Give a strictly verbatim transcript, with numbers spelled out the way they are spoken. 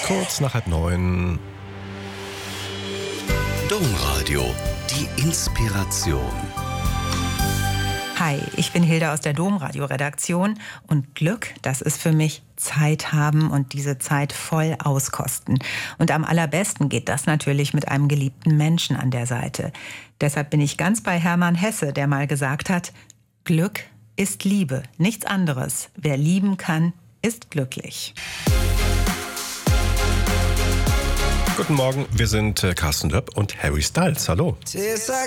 Kurz nach halb neun. Domradio, die Inspiration. Hi, ich bin Hilda aus der Domradio-Redaktion und Glück, das ist für mich Zeit haben und diese Zeit voll auskosten. Und am allerbesten geht das natürlich mit einem geliebten Menschen an der Seite. Deshalb bin ich ganz bei Hermann Hesse, der mal gesagt hat, Glück ist Liebe, nichts anderes. Wer lieben kann, ist glücklich. Guten Morgen, wir sind äh, Carsten Löpp und Harry Styles. Hallo. Tastes like